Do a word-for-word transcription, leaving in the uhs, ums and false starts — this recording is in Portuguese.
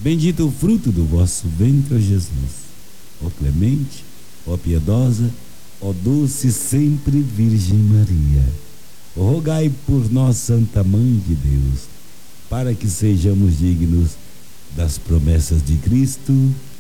Bendito o fruto do vosso ventre, ó Jesus. Ó clemente, ó piedosa, ó doce sempre Virgem Maria, rogai por nós, Santa Mãe de Deus, para que sejamos dignos das promessas de Cristo.